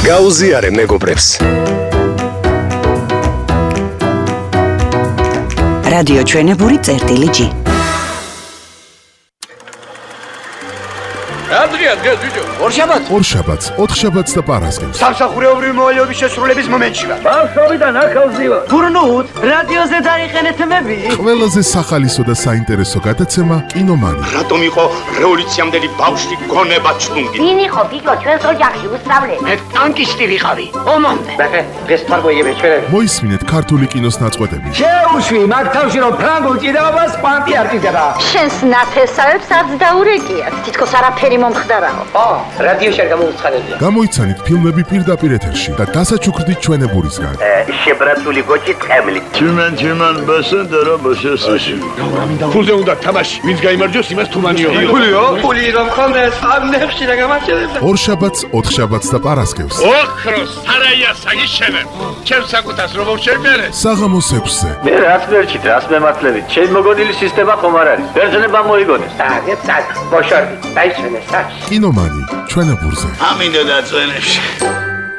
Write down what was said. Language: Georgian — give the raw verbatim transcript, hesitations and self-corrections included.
გაუზიარე მეგობრებს. რადიო ჩვენებური წერტილი ჯი. Andrea, Andrea, video. ორშაბათ. ორშაბათს, ოთხშაბათს და პარასკევს. სამსახურეობრივი მოვალეობის შესრულების მომენტში ვარ. ბავშვობიდან ახალზი ვარ. გურნუთ, რადიოზე დაიყენეთ მები. ყველაზე სახალისო და საინტერესო გადაცემა კინომანი. რატომ იყო რევოლუციამდელი ბავშვი გონება ჩლუნგი? ვინ იყო ბიჭო ჩვენს ოჯახში უსწავლე? მე ტანკისტი ვიყავი. ომამდე. ბახე, დღეს თარგოიები ჩვენები. მოისმინეთ ქართული კინოს ნაწყვეტები. შეუშვი, მაგ თავში რომ ფრანგულ ჭიდაობას პანტი არ ჭიდება. შენს ნათესავებს არც დაურეკიათ. თითქოს არაფერი მომხდარაო. ო, რადიოში არ გამოუცხადებია. გამოიცანით ფილმები პირდაპირ ეთერში და დასაჩუქრდით ჩვენებურისგან. შებრაცული გოჭი ტყემლი. Чиман, чиман, басендера, басесაში. ფულზე უნდა თამაში. ვინც გაიმარჯვოს, იმას თუმანიო. ფულიო? ფული რომ ხონდეს, ამ ნებში რა გამარჯვებდა. ორშაბათს, ოთხშაბათს და პარასკევს. ოქროს სარაია საგიშენებ. ჩემს საკუთას რომ შევმერე. საღამოს ექვსზე. მე რას მერჩით, რას მემართლებით? ჩემ მოგონილი სისტემა ხომ არ არის. ბერძნება მოიგონეს. აგეთ სად, ბოშორდი, დაიჩვენე სად. კინომანი ჩვენებურზე. ამინდა დაწვენებში.